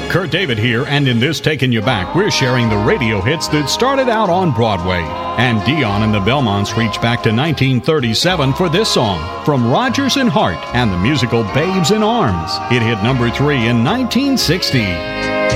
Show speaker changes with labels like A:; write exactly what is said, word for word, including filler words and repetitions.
A: Kurt David here, and in this Taking You Back, we're sharing the radio hits that started out on Broadway. And Dion and the Belmonts reach back to nineteen thirty-seven for this song, from Rodgers and Hart and the musical Babes in Arms. It hit number three in nineteen sixty.